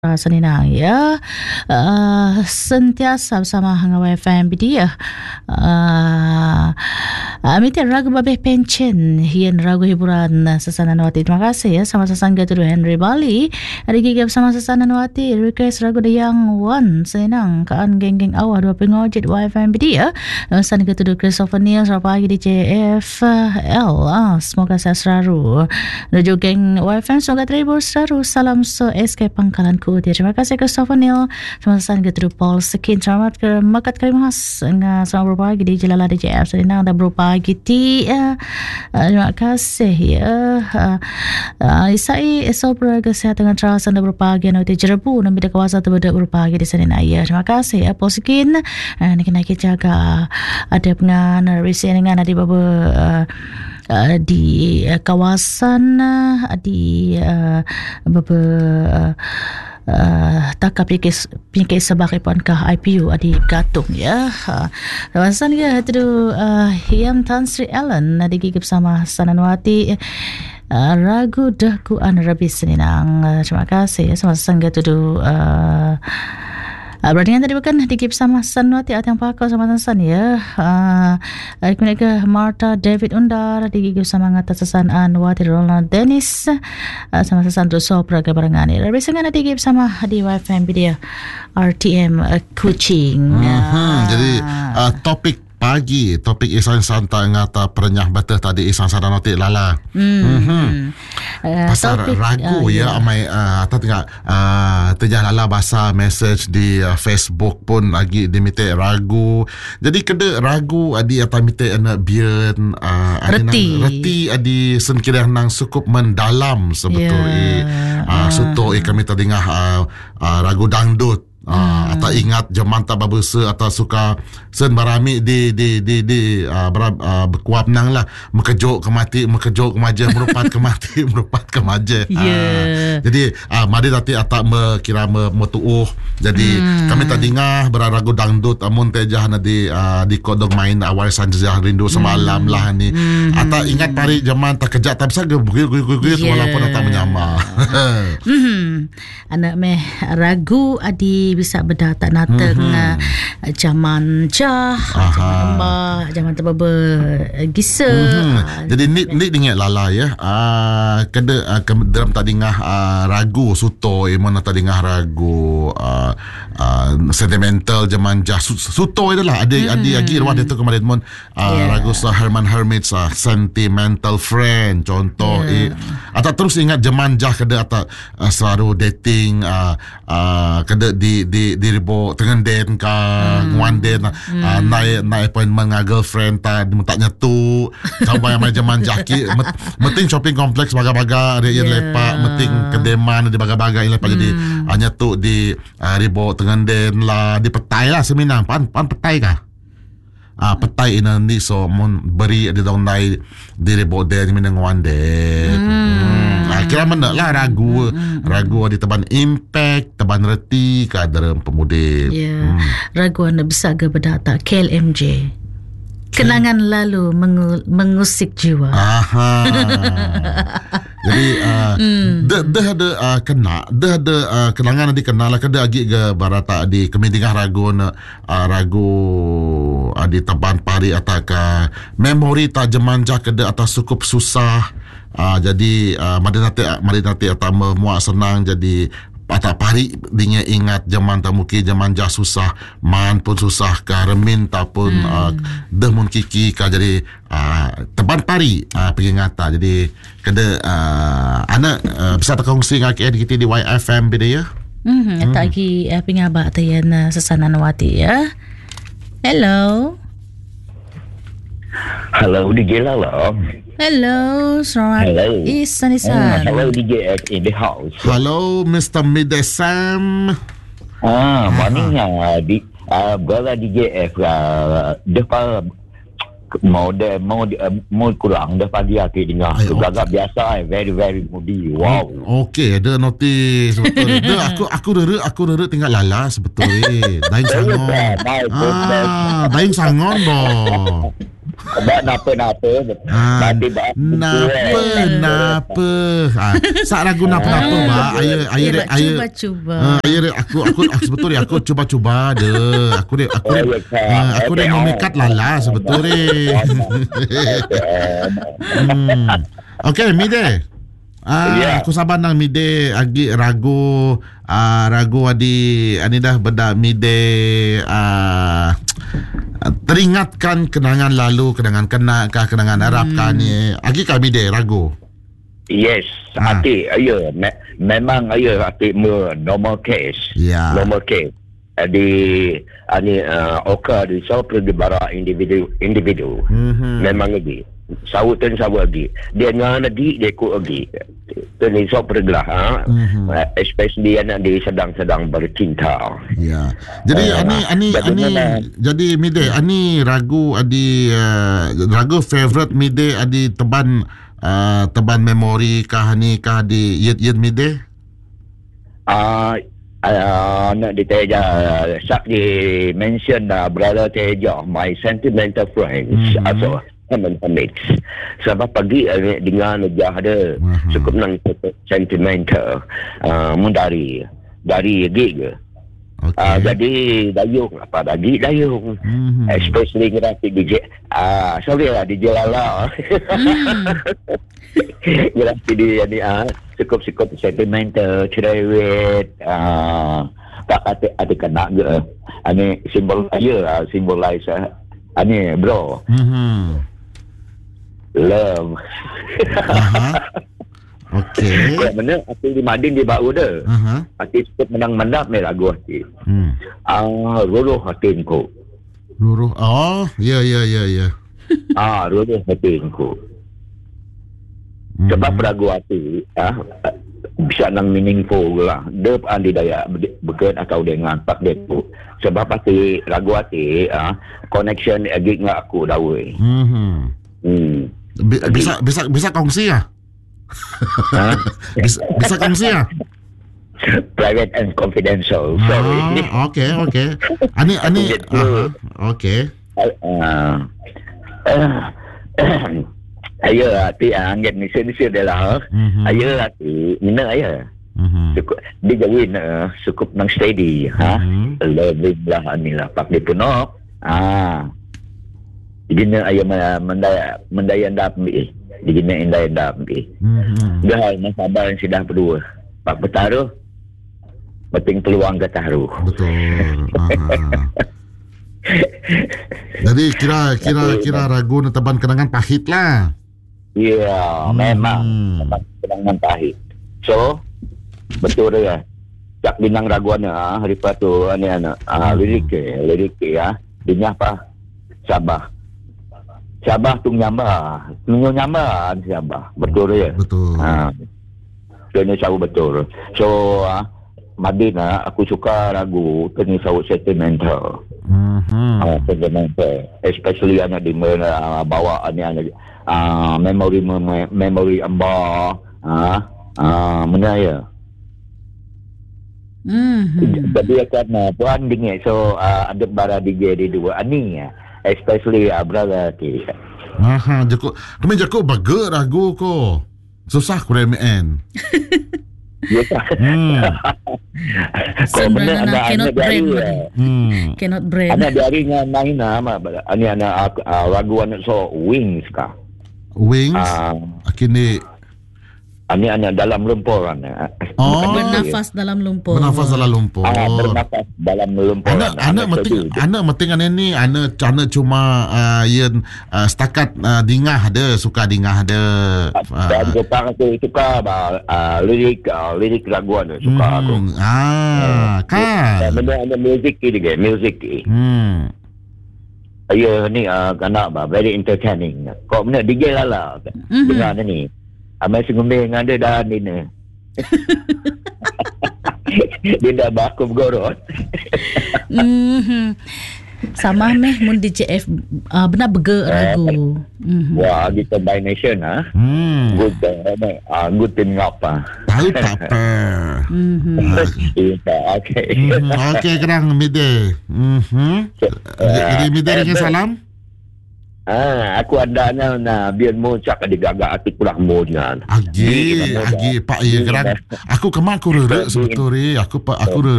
Seninang ya, sentiasa bersama Hanga FM dia. Minta ragu babeh pencen hian ragu hiburan Sasana Nawati. Terima kasih ya sama sasangga tu Henry Bali. Hari gigi bersama Sasana Nawati request ragu Yang Wan Senang kaan geng-geng awal dua pengojit YFM dia. Sasangga tu Christopher Neil selamat pagi di JFL. Semoga sehat selalu. Rujuk geng YFM semoga terhibur selalu. Salam SK Pangkalanku. Terima kasih Christopher Neil. Terima kasih kepada Paul Sekin. Selamat ke Makat Kalimahas. Selamat berpagi di Jelala DJF. Senang dah berpagi ti. Terima kasih ya. Isai Esobra Kesehatan Terasan dah berpagi. Nanti Jerebu dan bida kawasan tu berpagi di sana ya. Terima kasih ya Paul Sekin. Nak kita jaga ada pengan resi dengan ada baba di kawasan di beberapa takap pinggir sebagai pankah IPU di Gatung ya. Kawasan dia tu Hiam Tan Sri Allen di gigi bersama Sananwati ragu dah ku an Rabi Seninang. Terima kasih sama sangga tu berarti tadi bukan dikip sama Sanwati atau yang pakau sama Tansan ya. Kemudian ke Martha David Undar dikip sama ngata Sasan Anwati Ronald Dennis sama Sasan Doso Praga barengan ya. Lebih sangat dikip sama di YFM dia RTM Kuching. Jadi topik Isan Santa ngata perenyah betah tadi Isan Sadanoti Lala. Pasal ragu ya amai atau tengah tejah Lala bahasa message di Facebook pun lagi dimite ragu. Jadi kena ragu adi atau mite anak bian reti adi sen kira nang cukup mendalam sebetulnya. Suto kami terdengah ragu dangdut. Atau ingat zaman tak babesa atau suka sen barami di berkuap nang lah mekejok ke maja merupat ke mati merupat ke maja. Jadi mari nanti atak kira metuuh. Jadi kami tak dengar beraragu dangdut amun tejah di kodong main awal sanjah rindu semalam lah ni. Atak ingat pari zaman tak kejak tak bisa gugit walaupun atak menyamar. Anak meh ragu adi bisa berdata nateng zaman jah, zaman embah, zaman terbaba gisa. Jadi ni dingat Lala ya. Kena dalam tak dengar ragu suto mana tak dengar ragu sentimental zaman jah suto itulah ada lagi ruang dia tu kemarin mon ragu Herman Hermits sentimental friend contoh atau terus ingat zaman jah kada atau selalu dating kada di ribo dengan den ka nguan den naik appointment dengan girlfriend tak nyatu sampai yang zaman jaki meting shopping kompleks baga-baga ada yang lepak meting kedeman di baga-baga yang lepak jadi nyatu di ribo dengan den lah di petai lah seminang pan petai kah petai ina ni so mon beri ada dong nai di ribo den minang nguan den. Kira mana lah ragu di teban impact teban reti kader pemudi. Ragu anda bisa ke berdata KLMJ kenangan lalu mengusik jiwa. Jadi dah ada kenangan di kenal lah kada agi ke barata di kemidingah ragu di teban pari atau ke memori tak jemanjah kada atau cukup susah. Jadi mari nanti atau muak senang jadi atau pari dia ingat zaman tak mungkin zaman jah susah man pun susah ka remin tapun demun kiki ka jadi teban pari pengingatan jadi kena anak bisa terkongsi dengan kita di YFM bida ya. Tak lagi pengabak tayan Sasana Nawati ya. Hello DJ Lala. Hello, selamat. Hello. Isan. Hello DJ in the house. Hello Mr. Midesam. Morning brother DJ depan mau kurang depan dia ke dengar. Gagap biasa very very moody. Wow. Okay, ada notis betul. Aku dere tinggal Lala sebetulnya. Daing sangon. Daing sangon boh. Napa-napa. Napa. Sak ragu napa-napa ba. Cuba. Aku sebetulnya aku cuba-cuba deh. Aku dah memikat lala sebetulnya. Okay, Mide. Aku sabar nang Mide agi ragu adi ani dah benda Mide teringatkan kenangan lalu, kenangan Arab kan ni. Agi kami Mide ragu. Yes, hati memang hati normal case. Yeah. Normal case. Ani oka di saw pergi bara individu. Memang lagi. Sawutan lagi. Dia dengan lagi dia ikut lagi. Ni saw pergilah especially anak dia sedang bercinta. Ya. Jadi jadi Mide ani ragu ragu favorite Mide adi teban memori kah di yet Mide? Nak diteja sak di mention brother teja my sentimental friends atau mix. Sebab pagi dengan jah ada cukup nang sentimental dari gig. Okay. Jadi dayung especially ngerti DJ DJ Lala ngerti dia ni cukup sentimental cerewet tak ada kena ke ani symbolize ani bro love. Okay. Mana aku di Madin di bau dah. Hati cukup menang-menang ni lagu hati. Ruruh hatinku. Ruruh. Oh, ya. Ruruh hatinku. Sebab lagu hati bisa nang meaningful lah. Dia andi daya bekerja atau dengan pak dia tu. Sebab hati lagu hati connection agak ngak aku dawe. Bisa kongsi ya? Bisa kongsi ya? Private and confidential. Sorry. Okay. Ani. Okay. Ayo hati angin ni dia lah. Ayo hati mina ayo. Dia jawin cukup nang steady. Loving lah ni lah pak dia penuh. Jadi ayo mendayan dapi. Digina indah dapi. Dah masabar yang sudah berdua. Pak bertaruh penting peluang ke taruh. Betul. Jadi kira ragu teban kenangan pahit lah. Ya, memang kenangan pahit. So betul ya. Jak binang raguan hari tu anak lirik ya. Dinya apa? Sabah tung nyambah Sabah. Betul ya. Betul. Kena tahu betul. So Madin aku suka lagu kena tahu sentimental. Sentimental. Especially anak di bawa anak memory amba. Mana ya? Jadi akan puan dingin. So ada bara DJ di dua ani ya. Especially brother ti. Kami jago bagus ragu ko. Susah ku remen. Ya. Sebenarnya cannot brand. Cannot brand. Ada dari main nama ani anak ragu anak so Wings ka. Wings. Akini Ani dalam lumpur bernafas dalam lumpur. Bernafas dalam lumpur. Anak meting ni anak cuma setakat dingah ada suka dingah ada. Dan kita suka lirik lagu ada suka aku. Kan. Benda music ni. Ayo ni kanak very entertaining. Kau mana DJ Lala dengar ni. Amai sengumbe dengan dia dah ni. Dia dah baku bergorot. Sama meh mun DJF benar bege ragu. Wah, di combination good thing apa. Tahu tak apa. Okay. Okay, kerang Mide. Jadi Mide dengan salam. Aku ada na biar mo cak di gagak ati pulang mo na. Agi Pak ya kerana aku kemar aku rere sebetulnya aku